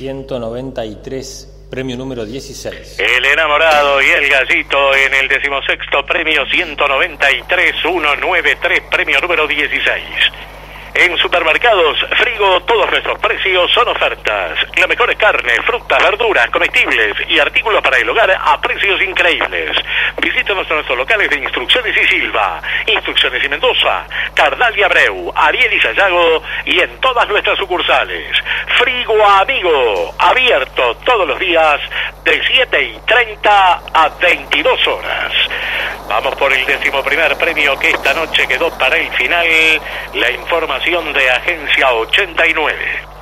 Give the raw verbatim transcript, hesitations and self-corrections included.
ciento noventa y tres, premio número dieciséis. El enamorado y el gallito en el decimosexto premio ciento noventa y tres, ciento noventa y tres, premio número dieciséis. En Supermercados Frigo todos nuestros precios son ofertas. Las mejores carnes, frutas, verduras, comestibles y artículos para el hogar a precios increíbles. Visítenos en nuestros locales de Instrucciones y Silva, Instrucciones y Mendoza, Cardal y Abreu, Ariel y Sayago y en todas nuestras sucursales. Frigo Amigo, abierto todos los días de siete y treinta a veintidós horas. Vamos por el décimo primer premio que esta noche quedó para el final. La información de Agencia ochenta y nueve.